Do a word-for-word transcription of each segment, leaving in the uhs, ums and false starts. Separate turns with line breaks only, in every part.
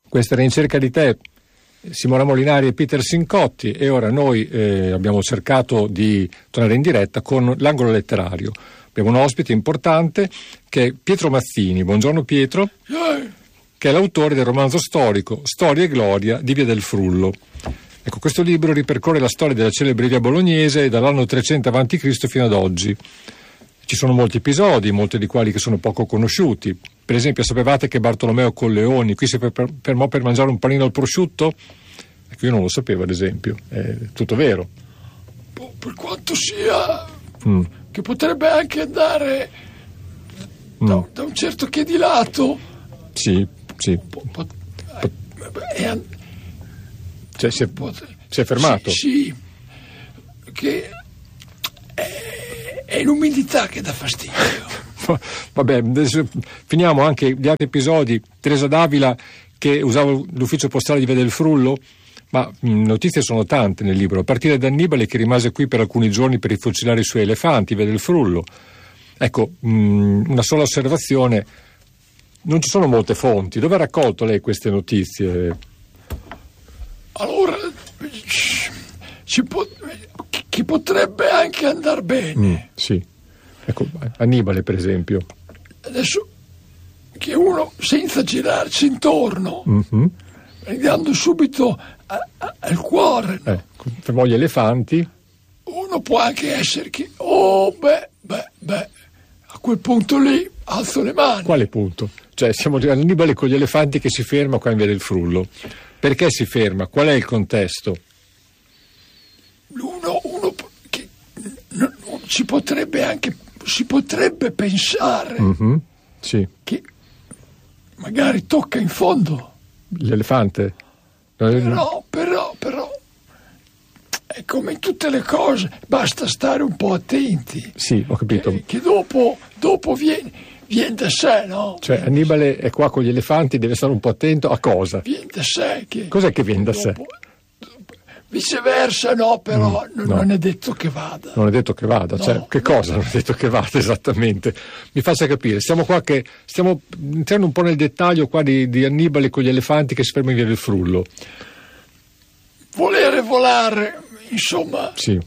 Questa era In cerca di te, Simona Molinari e Peter Sincotti, e ora noi eh, abbiamo cercato di tornare in diretta con l'angolo letterario. Abbiamo un ospite importante che è Pietro Mazzini. Buongiorno Pietro, che è l'autore del romanzo storico Storia e Gloria di Via del Frullo. Ecco, questo libro ripercorre la storia della celebre via bolognese dall'anno trecento avanti Cristo fino ad oggi. Ci sono molti episodi, molti di quali che sono poco conosciuti. Per esempio, sapevate che Bartolomeo Colleoni qui si fermò per mangiare un panino al prosciutto? Ecco, io non lo sapevo, ad esempio. È tutto vero.
Per quanto sia
Mm.
che potrebbe anche andare da,
Mm.
da un certo che di lato.
Sì, sì.
Po- po- eh, è an-
Cioè, si è,
pot-
si è fermato?
Sì, sì, che è, è l'umidità che dà fastidio.
Vabbè, adesso finiamo anche gli altri episodi. Teresa d'Avila che usava l'ufficio postale di Via del Frullo, ma mh, notizie sono tante nel libro, a partire da Annibale che rimase qui per alcuni giorni per rifucilare i suoi elefanti, Via del Frullo. Ecco, mh, una sola osservazione: non ci sono molte fonti. Dove ha raccolto lei queste notizie?
Allora, ci po- che potrebbe anche andare bene.
Mm, sì. Ecco, Annibale per esempio.
Adesso che uno, senza girarci intorno,
Mm-hmm.
andando subito a- a- al cuore, no?
Eh, fermò gli elefanti.
Uno può anche essere che, oh, beh, beh, beh, a quel punto lì alzo le mani.
Quale punto? Cioè, siamo arrivati a Annibale con gli elefanti che si ferma qua in Via del Frullo. Perché si ferma? Qual è il contesto?
Uno, uno che non, non si potrebbe anche, si potrebbe pensare
Mm-hmm. Sì.
che magari tocca in fondo.
L'elefante?
Però, però, però, è come in tutte le cose, basta stare un po' attenti.
Sì, ho capito.
Che, che dopo, dopo viene, viene da sé, no?
Cioè, Annibale è qua con gli elefanti, deve stare un po' attento a cosa?
Viene da sé. Che,
Cos'è che viene da sé?
dopo- Viceversa, no, però
Mm,
non,
no.
non è detto che vada.
Non è detto che vada,
No,
cioè, che
no.
cosa non è detto che vada esattamente? Mi faccia capire, stiamo qua che stiamo entrando un po' nel dettaglio qua di, di Annibale con gli elefanti che si ferma in Via del Frullo.
Volere volare, insomma,
Sì,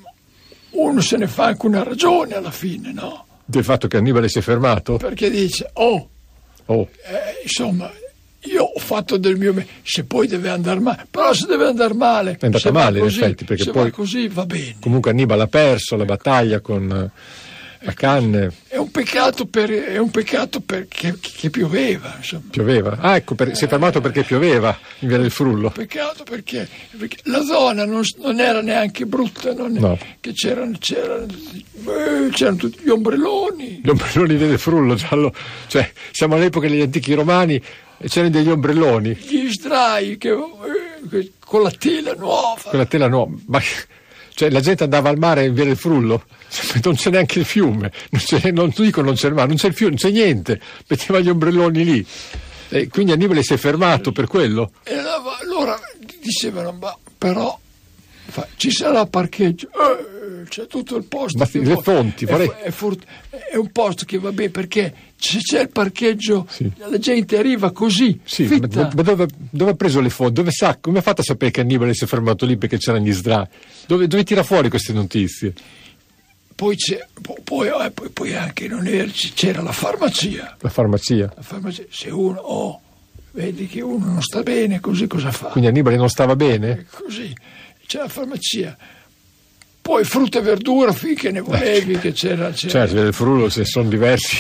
uno se ne fa anche una ragione alla fine, no?
del fatto che Annibale si è fermato?
Perché dice, oh,
Oh,
eh, insomma, io ho fatto del mio me- se poi deve andare male, però se deve andare male,
è andata
se va
male
così,
in effetti, perché
se
poi
va così va bene.
comunque Annibale ha perso la battaglia con eh, a Canne,
È un peccato per è un peccato perché che pioveva, insomma.
pioveva. Ah, ecco, per- si è fermato perché pioveva in Via del Frullo.
Peccato perché, perché la zona non, non era neanche brutta, non è-
No.
che c'erano, c'erano, eh, c'erano tutti gli ombrelloni.
Gli ombrelloni di Via del Frullo, giallo, cioè siamo all'epoca degli antichi romani e c'erano degli ombrelloni.
Gli sdrai che, eh, che- con la tela nuova.
Quella tela no, ma cioè la gente andava al mare in Via del Frullo, non c'è neanche il fiume, non, c'è, non dico non c'è il mare, non c'è il fiume, non c'è niente, metteva gli ombrelloni lì. E quindi Annibale si è fermato per quello.
E allora, allora dicevano, ma però fa- ci sarà parcheggio, eh, c'è tutto il posto.
Ma
che
le
vuoi.
fonti,
è,
vorrei-
fu- è fort- è un posto che va bene perché se c'è il parcheggio
Sì.
la gente arriva così,
Sì, ma,
fitta.
ma dove, dove ha preso le fonti? Dove sa? Come ha fatto a sapere che Annibale si è fermato lì perché c'erano gli sdrai? Dove, dove tira fuori queste notizie?
Poi, c'è, po- poi, eh, poi, poi anche non era, c'era la farmacia.
La farmacia.
La farmacia. Se uno, oh, vedi che uno non sta bene, così cosa fa?
Quindi Annibale non stava bene?
Così, c'è la farmacia. Poi frutta e verdura finché ne volevi, che c'era... c'era.
Certo, Via del Frullo ce ne sono diversi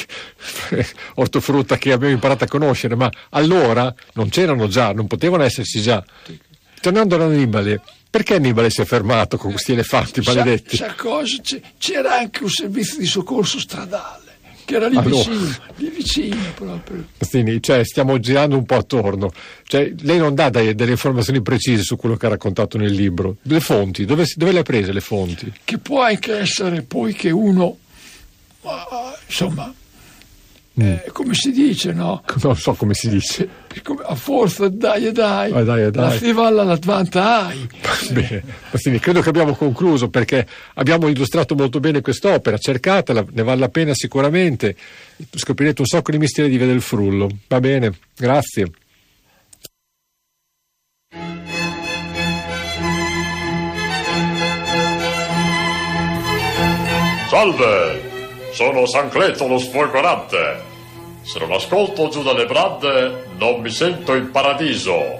ortofrutta che abbiamo imparato a conoscere, ma allora non c'erano già, non potevano esserci già. Tornando ad Annibale, perché Annibale si è fermato con questi elefanti maledetti?
Sa, sa cosa? C'è- c'era anche un servizio di soccorso stradale, che era lì
Allora.
vicino, lì vicino proprio.
Mazzini, cioè stiamo girando un po' attorno, cioè lei non dà dei- delle informazioni precise su quello che ha raccontato nel libro. Le fonti, dove, dove le ha prese le fonti?
Che può anche essere poi che uno, ah, insomma, eh, come si dice, no?
Non so come si dice.
Come a forza dai e dai,
Ah, dai e dai.
la fivalla la vanta hai.
Bene, Mazzini, credo che abbiamo concluso perché abbiamo illustrato molto bene quest'opera, cercatela, ne vale la pena sicuramente, scoprirete un sacco di misteri di Via del Frullo. Va bene, grazie.
Salve, sono Sancleto lo sfolgorante. Se non ascolto giù dalle brande, non mi sento in paradiso.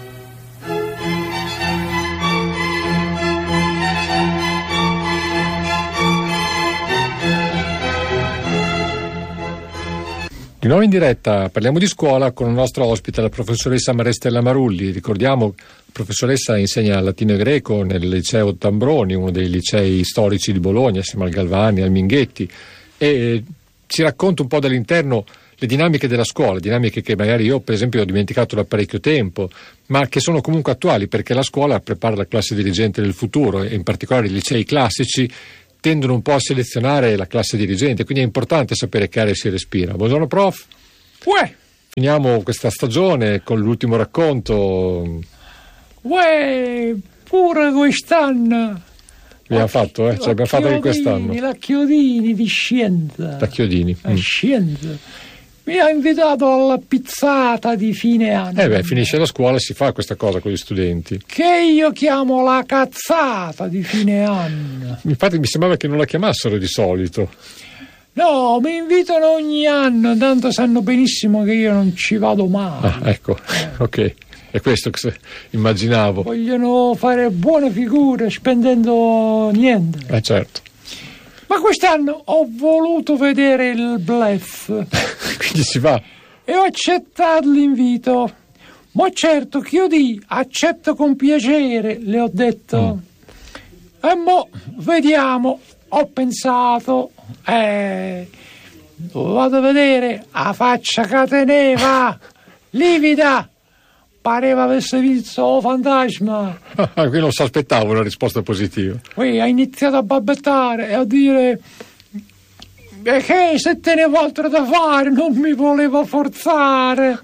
Di nuovo in diretta, parliamo di scuola con il nostro ospite, la professoressa Maristella Marulli. Ricordiamo, la professoressa insegna latino e greco nel liceo Tambroni, uno dei licei storici di Bologna, assieme al Galvani, al Minghetti, e ci racconta un po' dall'interno le dinamiche della scuola, dinamiche che magari io per esempio ho dimenticato da parecchio tempo, ma che sono comunque attuali, perché la scuola prepara la classe dirigente del futuro, e in particolare i licei classici tendono un po' a selezionare la classe dirigente, quindi è importante sapere che aria si respira. Buongiorno prof.
Uè.
Finiamo questa stagione con l'ultimo racconto.
Uè, pure quest'anno.
Abbiamo fatto, eh? Ce l'abbiamo fatta anche quest'anno.
La Chiodini di scienza.
La Chiodini.
La
Mm.
scienza. Mi ha invitato alla pizzata di fine anno.
Eh beh, finisce la scuola e si fa questa cosa con gli studenti.
Che io chiamo la cazzata di fine anno.
Infatti mi sembrava che non la chiamassero di solito.
No, mi invitano ogni anno, tanto sanno benissimo che io non ci vado mai.
Ah, ecco, ok. È questo che se- immaginavo.
Vogliono fare buone figure spendendo niente.
Eh certo.
Ma quest'anno ho voluto vedere il bluff
Quindi si va.
e ho accettato l'invito. Ma certo, Chiodì, accetto con piacere, le ho detto. E mo, vediamo, ho pensato, eh, vado a vedere a faccia che teneva, livida, pareva avesse visto fantasma.
Ah, qui non si aspettava una risposta positiva.
Poi ha iniziato a babbettare e a dire e che se tenevo altro da fare non mi voleva forzare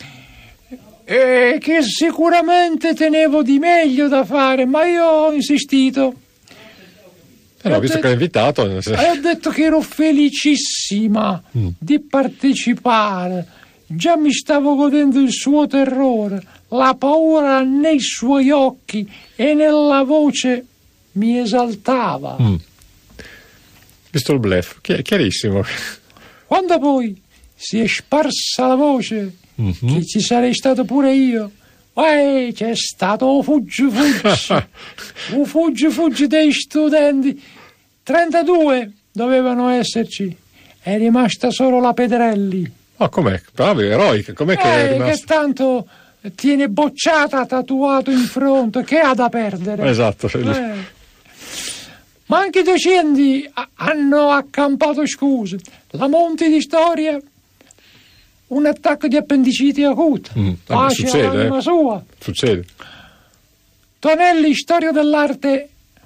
e che sicuramente tenevo di meglio da fare, ma io ho insistito.
Eh no,
ho
visto
detto-
che l'ha invitato.
E ho detto che ero felicissima
Mm.
di partecipare. Già mi stavo godendo il suo terrore, la paura nei suoi occhi e nella voce mi esaltava.
Mm. Visto il bluff, Chi- chiarissimo.
Quando poi si è sparsa la voce
Mhm.
che ci sarei stato pure io, eh, c'è stato un fuggi fuggi, un fuggi fuggi dei studenti. trentadue dovevano esserci, è rimasta solo la Pedrelli.
Ma com'è? Bravo, eroica, com'è che è
Eh, che
rimasto?
tanto tiene bocciata tatuato in fronte, che ha da perdere?
Esatto.
Eh. Ma anche i docenti a- hanno accampato scuse. La Monti di storia, un attacco di appendiciti acuta.
Mm, vabbè,
Pace
succede,
all'anima
eh.
sua.
Succede.
Tonelli, storia dell'arte,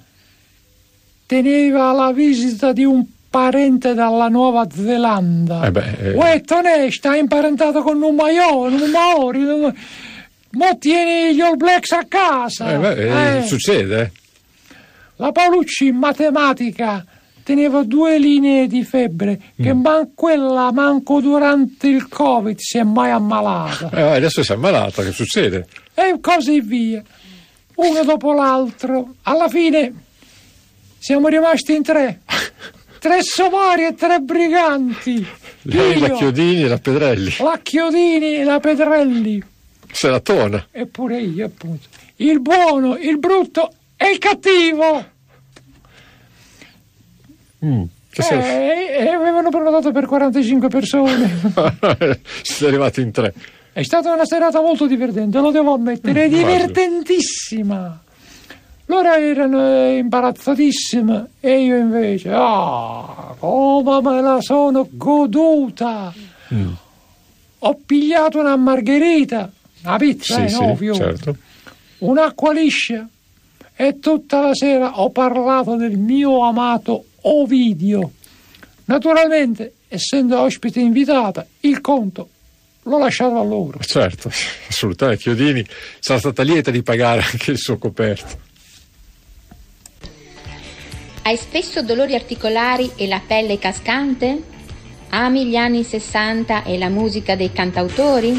teneva la visita di un parente dalla Nuova Zelanda.
Eh beh, eh.
Uè, Tonè, stai imparentato con un Maori, un Maori. un- Mo tieni gli All Blacks a casa.
Eh, beh, eh,
Eh.
succede, eh.
La Paolucci in matematica teneva due linee di febbre, che
Mm.
man quella manco durante il Covid si è mai ammalata.
Eh, adesso si è ammalata, che succede?
E così via, uno dopo l'altro. Alla fine siamo rimasti in tre. Tre somari e tre briganti.
Lei, la
Io,
Chiodini e la Pedrelli.
la Chiodini e la Pedrelli.
Se la tona.
Eppure io, appunto. Il buono, il brutto e il cattivo.
Mm. Che sei...
Eh, e avevano prenotato per quarantacinque persone.
Siete arrivati in tre.
È stata una serata molto divertente, lo devo ammettere,
Mm,
divertentissima. Loro erano imbarazzatissime e io invece, ah, come me la sono goduta.
Mm.
Ho pigliato una margherita, una pizza,
Sì,
eh,
sì,
no, fiore,
certo.
un'acqua liscia e tutta la sera ho parlato del mio amato Ovidio. Naturalmente, essendo ospite invitata, il conto l'ho lasciato a loro.
Certo, assolutamente. Chiodini sarà stata lieta di pagare anche il suo coperto.
Hai spesso dolori articolari e la pelle cascante? Ami gli anni sessanta e la musica dei cantautori?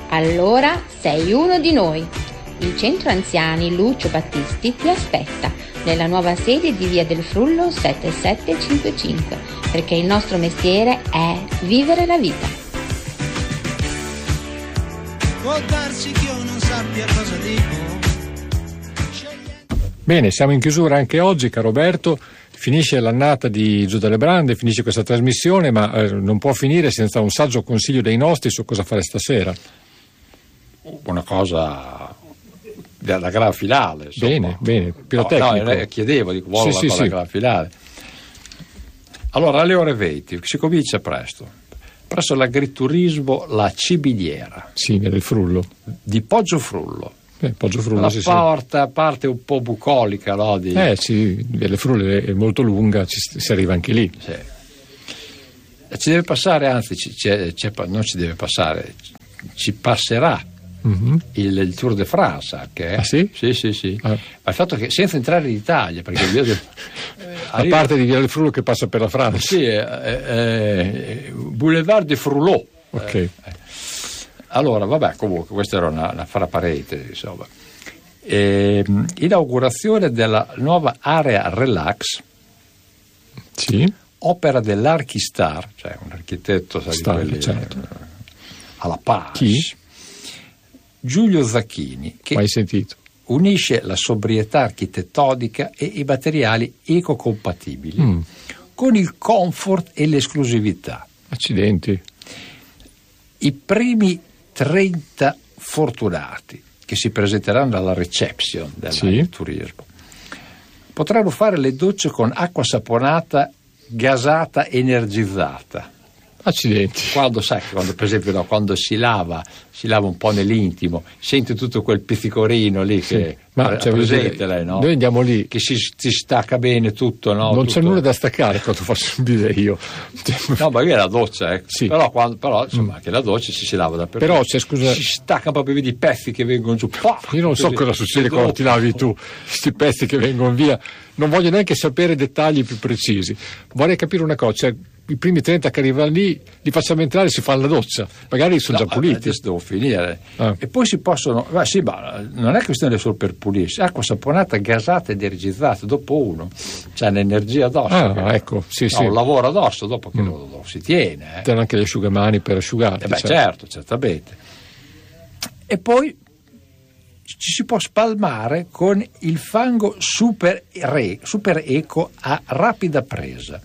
Allora sei uno di noi. Il centro anziani Lucio Battisti ti aspetta nella nuova sede di Via del Frullo settantasettecentocinquantacinque, perché il nostro mestiere è vivere la vita.
Può darsi che io non sappia cosa dico.
Bene, siamo in chiusura anche oggi, caro Roberto. Finisce l'annata di Giù dalle Brande, finisce questa trasmissione, ma eh, non può finire senza un saggio consiglio dei nostri su cosa fare stasera.
Una cosa da gran finale. Insomma.
Bene, bene, pirotecnico.
No, no, chiedevo, dico, vuole
sì,
una
sì,
cosa
sì.
gran finale. Allora, alle ore venti, si comincia presto, presso l'agriturismo La Cibiliera.
Sì, nel Frullo.
Di Poggio Frullo.
Eh, Poggio Frullo,
La
sì,
porta sì. Parte un po' bucolica, no? Di...
Eh sì, Via Frullo è molto lunga, ci, si arriva anche lì.
Sì. E ci deve passare, anzi, ci, c'è, c'è, non ci deve passare, ci passerà. Mm-hmm. Il, il Tour de France anche, eh?
Ah sì?
Sì, sì, sì. Ah. Ma il fatto che senza entrare in Italia, perché via del,
eh, a parte di Via del Frullo che passa per la Francia.
Sì, eh, eh, Boulevard de Frullo.
Ok.
Eh, eh. Allora, vabbè, comunque questa era una, una fra parentesi, insomma. Eh, inaugurazione della nuova area relax.
Sì.
Opera dell'Archistar, cioè un architetto, sai,
Star,
di quelli,
certo.
alla pari.
Chi?
Giulio Zacchini, che
mai sentito.
Unisce la sobrietà architettonica e i materiali ecocompatibili mm. con il comfort e l'esclusività.
Accidenti.
I primi trenta fortunati che si presenteranno alla reception del
sì.
turismo potranno fare le docce con acqua saponata gasata energizzata.
Accidenti.
Quando sai, quando per esempio no, quando si lava, si lava un po' nell'intimo, sente tutto quel pizzicorino lì che
sì. Ma cioè,
presente lei, no?
Noi andiamo lì
che si, si stacca bene tutto, no?
Non
tutto.
c'è nulla da staccare quando faccio un bidet io.
No, ma io la doccia, ecco.
Sì.
Però, quando, però insomma,
mm.
anche la doccia si, si lava dappertutto.
Però c'è, scusa,
si staccano proprio, vedi i pezzi che vengono giù. Pah,
io non so
così.
cosa succede quando ti lavi tu, questi pezzi che vengono via. Non voglio neanche sapere dettagli più precisi. Vorrei capire una cosa, cioè, i primi trenta che arrivano lì li facciamo entrare e si fanno la doccia, magari sono
no,
già puliti.
Adesso devo finire.
Ah.
E poi si possono, ma sì, ma non è questione solo per pulirsi, acqua saponata gasata ed energizzata dopo uno, c'è l'energia addosso.
Ah,
che,
ecco, sì,
no,
sì.
un lavoro addosso dopo che
mm.
lo, lo si tiene. Eh.
Tenen anche gli asciugamani per asciugare.
Eh beh,
certo.
certo, certamente. E poi ci si può spalmare con il fango super, re, super eco a rapida presa.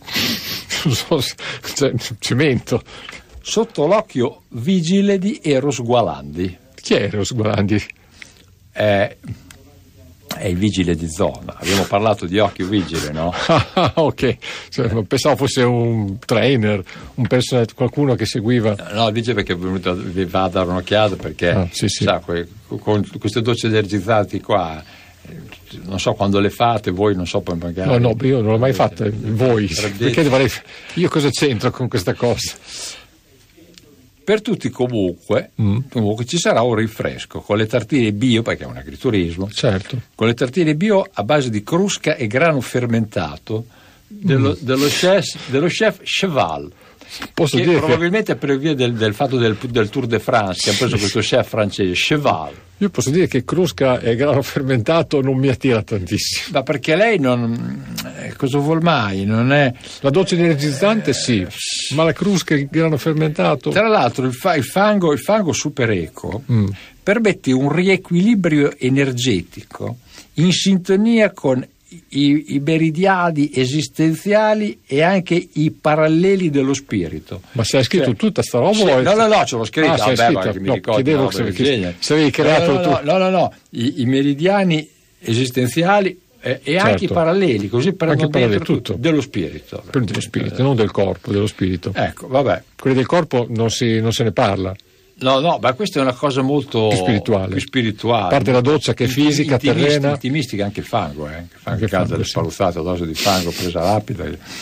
Cioè, cemento.
Sotto l'occhio vigile di Eros Gualandi.
Chi è Eros Gualandi?
È, è il vigile di zona. Abbiamo parlato di occhio vigile, no?
Ah, ok. Cioè, pensavo fosse un trainer, un personaggio, qualcuno che seguiva.
No, dice perché è venuto, vi va a dare un'occhiata perché
ah, sì, sì.
Sa, con queste docce energizzate qua, non so quando le fate voi, non so poi magari.
No, no, io non l'ho mai fatta, voi. Perché dovrei, io cosa c'entro con questa cosa?
Per tutti comunque, mm. comunque ci sarà un rinfresco con le tartine bio, perché è un agriturismo,
certo.
Con le tartine bio a base di crusca e grano fermentato dello, mm. dello, chef, dello chef Cheval.
Posso
che
dire
probabilmente
che...
per via del, del fatto del, del Tour de France che ha preso questo chef francese Cheval.
Io posso dire che crusca e grano fermentato non mi attira tantissimo.
Ma perché lei non eh, cosa vuol mai? Non è
la doccia energizzante sì, ma la crusca e il grano fermentato.
Tra l'altro il, fa, il fango il fango super eco
mm.
permette un riequilibrio energetico in sintonia con I, i meridiani esistenziali e anche i paralleli dello spirito.
Ma se hai scritto
cioè,
tutta sta roba?
Sì,
o
no, no, no, ce l'ho scritto.
Ah,
Vabbè,
scritto.
Che mi
no,
ricordo,
chiedevo
no,
se,
che,
se avevi creato
no, no,
tu.
No, no, no, I, i meridiani esistenziali eh, e
certo.
anche i paralleli, così prendono dentro
tutto
dello spirito.
Dello spirito, eh. non del corpo, dello spirito.
Ecco, vabbè.
Quelli del corpo non, si, non se ne parla.
No, no, ma questa è una cosa molto
più spirituale.
Più spirituale.
A parte la doccia che è fisica,
intimistica,
terrena.
Intimistica anche il fango, eh. Anche il fango,
anche
calza del
sì.
spaluzzato, dose di fango presa rapida.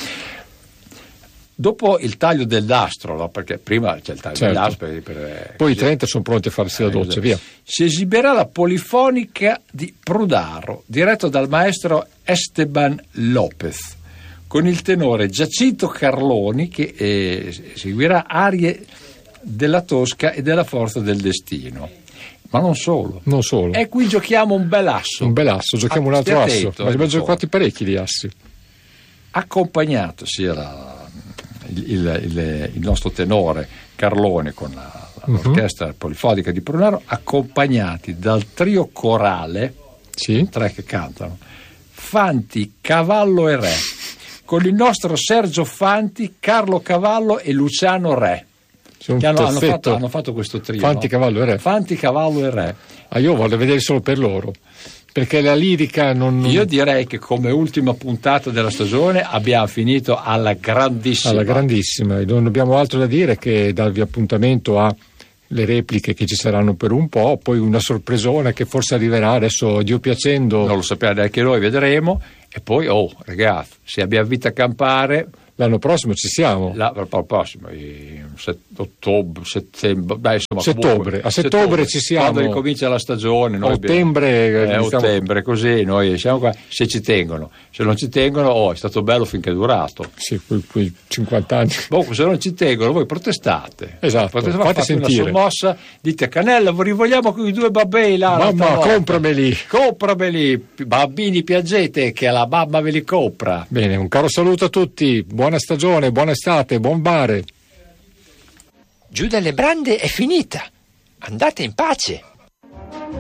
Dopo il taglio del nastro, no? Perché prima c'è il taglio
certo.
del nastro. Per, per,
Poi i trenta sono pronti a farsi la doccia, via.
Si esibirà la polifonica di Prudaro, diretto dal maestro Esteban Lopez, con il tenore Giacinto Carloni che eh, seguirà arie della Tosca e della Forza del Destino. Ma non solo.
Non solo.
E qui giochiamo un bel asso.
Un bel asso, giochiamo
Ah,
un altro
stia
asso.
attento,
Ma abbiamo
eh,
giocato parecchi di assi.
Accompagnato sia la, il, il, il, il nostro tenore Carlone con la, l'orchestra uh-huh. polifodica di Prunaro, accompagnati dal trio corale,
sì.
tre che cantano, Fanti, Cavallo e Re, con il nostro Sergio Fanti, Carlo Cavallo e Luciano Re. Che hanno, hanno, fatto, hanno fatto questo trio.
Fanti,
no?
Cavallo e Re.
Fanti, Cavallo e Re.
Ah, io voglio vedere solo per loro, perché la lirica non...
Io direi che come ultima puntata della stagione abbiamo finito alla grandissima.
Alla grandissima. Non abbiamo altro da dire che darvi appuntamento a le repliche che ci saranno per un po', poi una sorpresona che forse arriverà adesso, Dio piacendo.
Non lo sappiamo neanche noi, vedremo. E poi, oh ragazzi, se abbiamo vita a campare...
L'anno prossimo ci siamo.
La, l'anno prossimo, set, ottobre, settembre, beh, insomma,
settembre.
Comunque,
a settembre, settembre ci siamo.
Quando ricomincia la stagione, noi
ottembre,
eh, ottembre, così noi siamo qua. Se ci tengono, se non ci tengono, oh, è stato bello finché è durato.
Sì, quei, quei cinquanta anni.
Boh, se non ci tengono, voi protestate.
Esatto.
Protestate,
fate
fate
sentire.
Una sommossa, dite Cannella, vi rivogliamo quei due babbei là.
Mamma, comprameli.
Comprameli, babbini, piangete che la mamma ve li compra.
Bene, un caro saluto a tutti. Buona stagione, buona estate, buon mare.
Giù dalle brande è finita. Andate in pace.